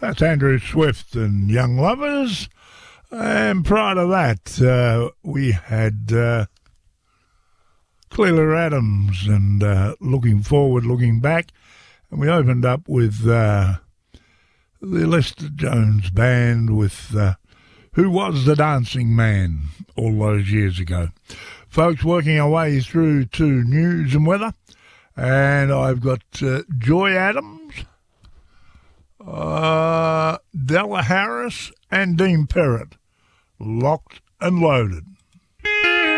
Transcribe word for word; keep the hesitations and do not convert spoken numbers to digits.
That's Andrew Swift and Young Lovers. And prior to that, uh, we had uh, Cleela Adams and uh, Looking Forward, Looking Back. And we opened up with uh, the Lester Jones Band with uh, Who Was the Dancing Man all those years ago. Folks, working our way through to news and weather. And I've got uh, Joy Adams, uh, Della Harris and Dean Perrott, locked and loaded.